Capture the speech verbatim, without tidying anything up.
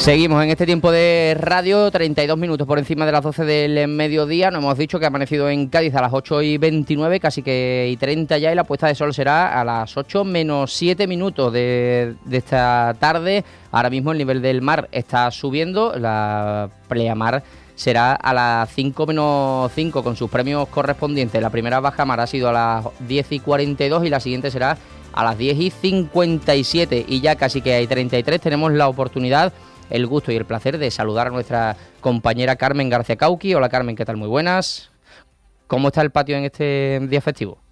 Seguimos en este tiempo de radio, treinta y dos minutos por encima de las doce del mediodía. Nos hemos dicho que ha amanecido en Cádiz a las ocho y veintinueve, casi que y treinta ya, y la puesta de sol será a las ocho menos siete minutos de, de esta tarde. Ahora mismo el nivel del mar está subiendo, la pleamar será a las cinco menos cinco con sus premios correspondientes. La primera bajamar ha sido a las diez y cuarenta y dos y la siguiente será a las diez y cincuenta y siete, y ya casi que hay treinta y tres. Tenemos la oportunidad, el gusto y el placer de saludar a nuestra compañera Carmen García Cauqui. Hola Carmen, ¿qué tal? Muy buenas. ¿Cómo está el patio en este día festivo?